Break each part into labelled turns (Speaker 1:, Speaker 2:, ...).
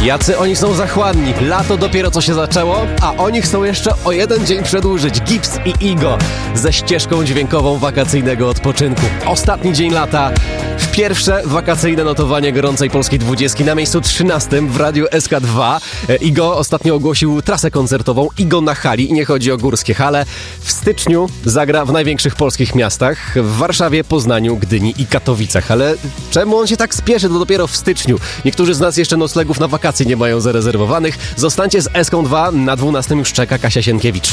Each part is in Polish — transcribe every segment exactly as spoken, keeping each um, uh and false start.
Speaker 1: Jacy oni są zachłanni. Lato dopiero co się zaczęło, a oni chcą jeszcze o jeden dzień przedłużyć. Gibbs i Igo ze ścieżką dźwiękową wakacyjnego odpoczynku. Ostatni dzień lata. W pierwsze wakacyjne notowanie gorącej polskiej dwudziestki na miejscu trzynastym w Radiu S K dwa. Igo ostatnio ogłosił trasę koncertową Igo na hali i nie chodzi o górskie hale. W styczniu zagra w największych polskich miastach, w Warszawie, Poznaniu, Gdyni i Katowicach. Ale czemu on się tak spieszy? To dopiero w styczniu. Niektórzy z nas jeszcze noclegów na wakacje nie mają zarezerwowanych. Zostańcie z S K dwa, na dwunastym już czeka Kasia Sienkiewicz.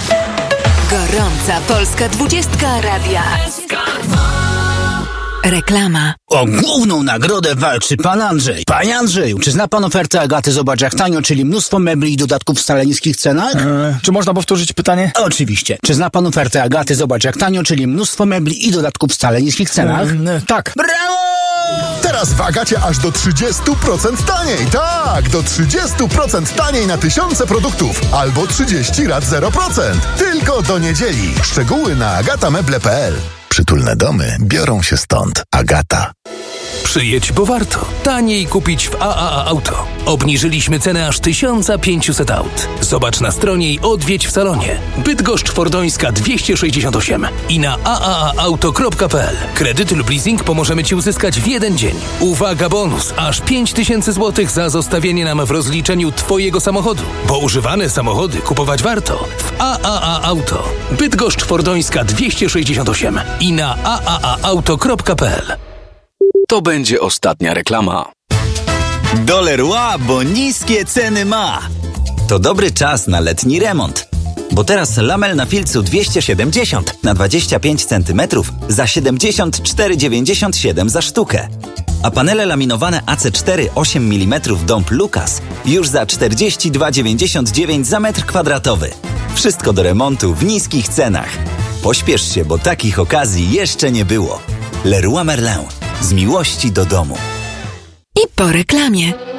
Speaker 2: Gorąca polska dwudziestka Radia S K dwa. Reklama.
Speaker 3: O główną nagrodę walczy pan Andrzej. Panie Andrzeju, czy zna pan ofertę Agaty Zobacz jak tanio, czyli mnóstwo mebli i dodatków w wcale niskich cenach?
Speaker 4: Eee, czy można powtórzyć pytanie?
Speaker 3: Oczywiście. Czy zna pan ofertę Agaty Zobacz jak tanio, czyli mnóstwo mebli i dodatków w wcale niskich cenach?
Speaker 4: Eee, tak.
Speaker 3: Brawo!
Speaker 5: Teraz w Agacie aż do trzydzieści procent taniej. Tak, do trzydzieści procent taniej na tysiące produktów. Albo trzydzieści rat zero procent. Tylko do niedzieli. Szczegóły na agatameble kropka p l. Przytulne domy biorą się stąd. Agata.
Speaker 6: Przyjedź, bo warto. Taniej kupić w A A A Auto. Obniżyliśmy cenę aż tysiąc pięćset aut. Zobacz na stronie i odwiedź w salonie. Bydgoszcz Fordońska dwieście sześćdziesiąt osiem i na a a a auto kropka p l. Kredyt lub leasing pomożemy Ci uzyskać w jeden dzień. Uwaga, bonus! Aż pięć tysięcy złotych za zostawienie nam w rozliczeniu Twojego samochodu. Bo używane samochody kupować warto w A A A Auto. Bydgoszcz Fordońska dwieście sześćdziesiąt osiem i na a a a auto kropka p l. To będzie ostatnia reklama.
Speaker 7: Do Leroy, bo niskie ceny ma. To dobry czas na letni remont. Bo teraz lamel na filcu dwieście siedemdziesiąt na dwadzieścia pięć centymetrów za siedemdziesiąt cztery dziewięćdziesiąt siedem za sztukę. A panele laminowane A C cztery osiem milimetrów Dąb Lucas już za czterdzieści dwa dziewięćdziesiąt dziewięć za metr kwadratowy. Wszystko do remontu w niskich cenach. Pośpiesz się, bo takich okazji jeszcze nie było. Leroy Merlin. Z miłości do domu.
Speaker 2: I po reklamie.